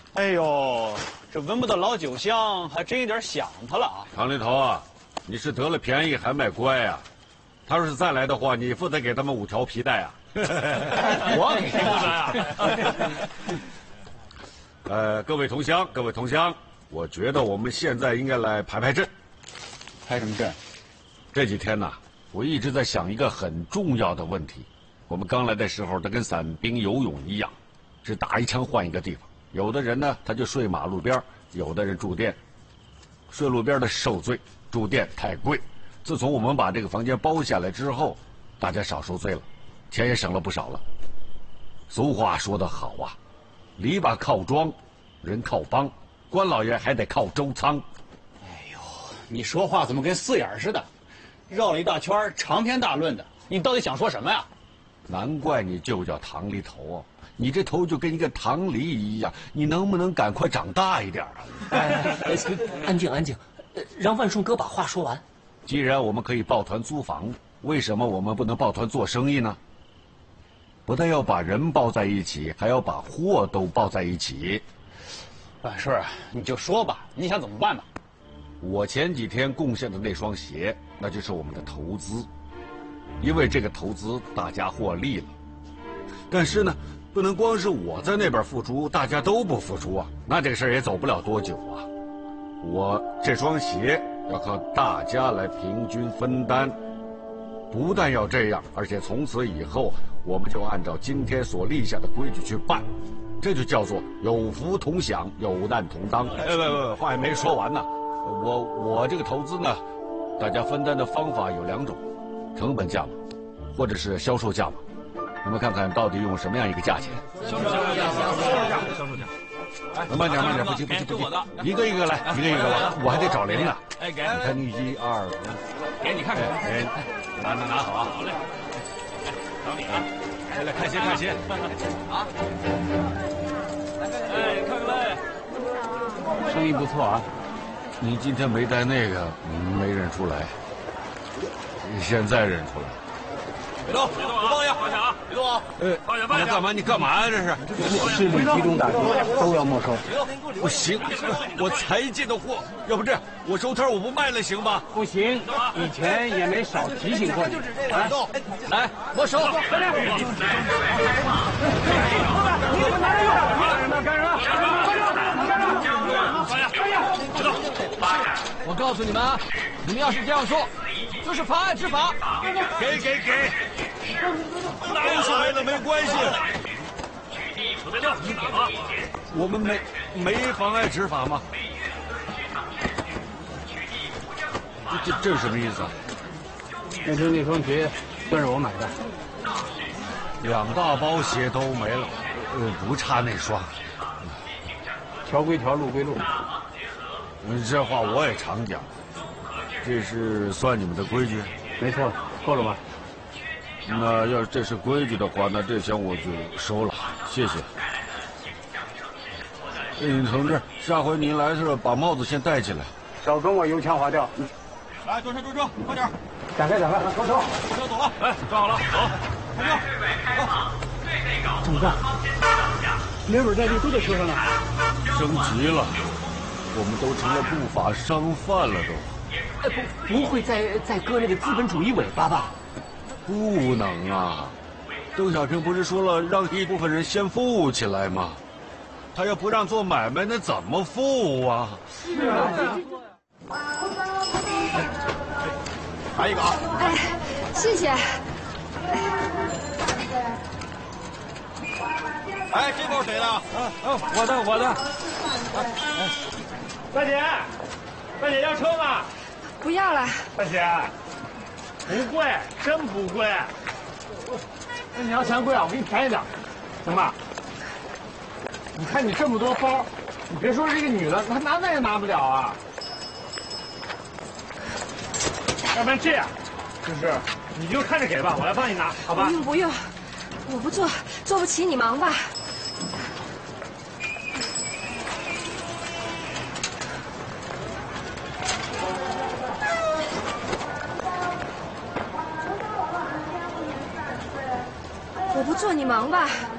哎呦，这闻不到老酒香，还真有点想他了啊！ 唐林头啊，你是得了便宜还卖乖呀？他要是再来的话，你负责给他们5条皮带啊！ 我给负责啊！各位同乡，我觉得我们现在应该来排排阵。 排什么阵？ 这几天呢，我一直在想一个很重要的问题。我们刚来的时候，他跟散兵游泳一样，是打一枪换一个地方。有的人呢，他就睡马路边，有的人住店。睡路边的受罪，住店太贵。自从我们把这个房间包下来之后，大家少受罪了，钱也省了不少了。俗话说得好啊，篱笆靠桩，人靠帮，官老爷还得靠周仓。 哎呦，你说话怎么跟四眼似的，绕了一大圈，长篇大论的，你到底想说什么呀？ 难怪你就叫唐梨头啊！你这头就跟一个糖梨一样，你能不能赶快长大一点啊？ 安静，让万顺哥把话说完。 既然我们可以抱团租房，为什么我们不能抱团做生意呢？不但要把人抱在一起，还要把货都抱在一起。 万顺，你就说吧，你想怎么办吧？ 我前几天贡献的那双鞋，那就是我们的投资。因为这个投资，大家获利了。但是呢，不能光是我在那边付出，大家都不付出啊，那这个事儿也走不了多久啊。我这双鞋要靠大家来平均分担，不但要这样，而且从此以后，我们就按照今天所立下的规矩去办，这就叫做有福同享，有难同当。话还没说完呢。我这个投资呢，大家分担的方法有2种，成本价码，或者是销售价码。你们看看到底用什么样一个价钱？销售价。慢点，不急，一个一个来，我还得找零呢。哎，给，你看你1、2， 给你看看。 哎，拿好啊。好嘞。找你啊。来看鞋。啊。 哎，看看嘞。生意不错啊。 你今天没带那个，没认出来。现在认出来。 别动，放下，放下啊！别动啊！放下！ 你干嘛呀？这是市里集中打击，都要没收。 不行，我才进的货，要不这样，我收摊我不卖了行吗？ 不行，以前也没少提醒过你。 来，没收！ 干人！ 我告诉你们啊，你们要是这样说，就是妨碍执法。 给，都是为了没关系。 别动啊！ 我们没妨碍执法吗？这是什么意思啊？ 那天那双鞋算是我买的 ，2大包鞋都没了，不差那双。 条归条，路归路。 这话我也常讲，这是算你们的规矩？ 没错，够了吧？ 那要是这是规矩的话，那这箱我就收了，谢谢。同志，下回您来时把帽子先戴起来， 少跟我油腔滑调。 来，坐车，快点！ 展开，上车！ 车走了，哎，站好了，走，开车，走。 怎么办？连本带利都在车上呢。 升级了，我们都成了不法商贩了都。 不会再割那个资本主义尾巴吧？ 不能啊！邓小平不是说了让一部分人先富起来吗？他要不让做买卖，那怎么富啊？ 是啊。 来一个啊！ 哎，谢谢。 哎，这包谁的？ 我的。大姐要车吗？ 不要了。 大姐，不贵，真不贵。那你要嫌贵啊，我给你便宜点，行吧？你看你这么多包，你别说是一个女的，她男的也拿不了啊。要不然这样，就是你就看着给吧，我来帮你拿，好吧？ 不用，我不做不起，你忙吧。我不做，你忙吧。